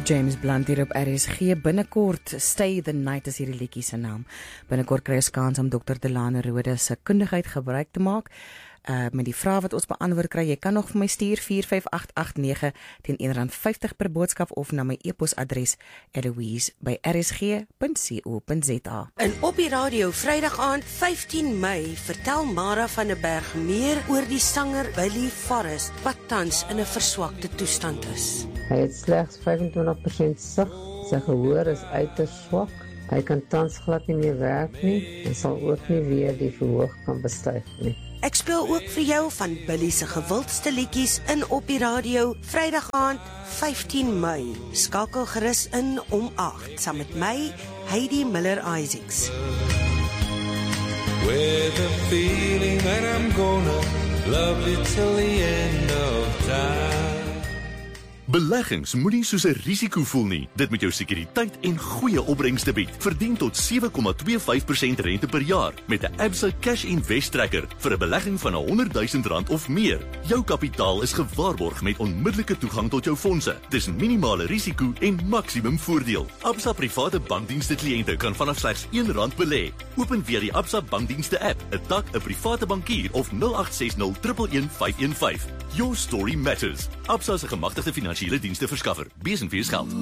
James Blunt hier op RSG. Binnekort, Stay the Night is hierdie liedjie se naam. Binnekort kry ons kans om Dr. Delano Rode se kundigheid gebruik te maak. Met die vrae wat ons beantwoord kry, jy kan nog vir my stuur 45889 teen R1.50 per boodskap of na my e-posadres eloise@rsg.co.za. En op die radio Vrydag aand 15 Mei vertel Mara van der Berg meer oor die sanger Billy Forrest wat tans in 'n verswakte toestand is. Hy het slegs 25% sig, sy gehoor is uiters swak. Hy kan tans glad nie meer werk nie en sal ook nie weer die verhoog kan bestyg nie. Ek speel ook vir jou van Billy se gewildste liedjies in op die radio Vrydag aand 15 Mei. Skakel gerus in om 8 saam met my, Heidi Miller-Isaacs. With a feeling that I'm gonna love you till the end of time. Beleggings moenie soos 'n risiko voel nie. Dit moet jou sekuriteit en goeie opbrengste bied. Verdien tot 7,25% rente per jaar met 'n Absa Cash Invest Tracker vir 'n belegging van R100,000 of meer. Jou kapitaal is gewaarborg met onmiddellike toegang tot jou fondse. Dis minimale risiko en maksimum voordeel. Absa private bankdienste kliënte kan vanaf slegs R1 belê. Open via die Absa bankdienste app, 'n tak, 'n private bankier of 0860 111 515. Your story matters. Absa is 'n gemagtigde finansiële dienste verskaffer. Bees en wees geld.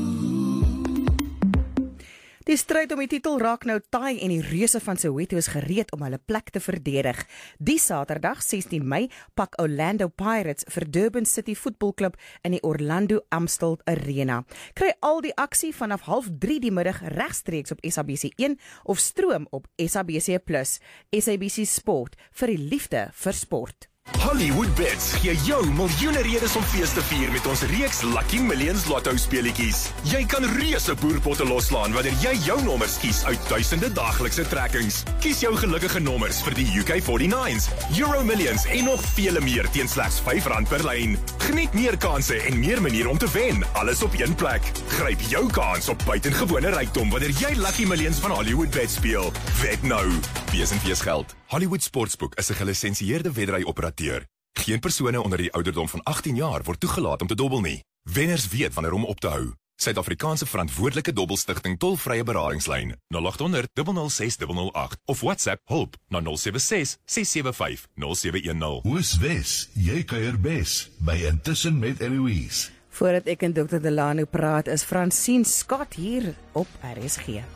Die stryd om die titel raak nou taai en die reuse van Soweto is gereed om hulle plek te verdedig. Die Saterdag, 16 Mei, pak Orlando Pirates vir Durban City Voetbalklub in die Orlando Amstel Arena. Kry al die aksie vanaf 2:30 die middag regstreeks op SABC1 of stroom op SABC+. SABC Sport, vir die liefde vir sport. Hollywood Bets gee jou miljoene redes om fees te vier met ons reeks Lucky Millions Lotto speletjies. Jy kan reuse boerpotte loslaan wanneer jy jou nommers kies uit duisende daaglikse trekkings. Kies jou gelukkige nommers vir die UK49s, Euro Millions en nog vele meer teen slegs R5 per lyn. Geniet meer kansse en meer maniere om te wen, alles op een plek. Gryp jou kans op buitengewone rykdom wanneer jy Lucky Millions van Hollywood Bet speel. Wed nou. Wees en wees geld. Hollywood Sportsbook is 'n gelisensieerde wedry-operateur. Geen persone onder die ouderdom van 18 jaar word toegelaat om te dobbel nie. Wenners weet wanneer om op te hou. Suid-Afrikaanse verantwoordelike dobbelstigting tolvrye beradingslyn 0800 006 008 of WhatsApp hulp na 076 675 0710. Oos-Wes, jy kuier bes by Intussen met Eloise. Voordat ek en Dr. Delano praat, is Francine Scott hier op RSG.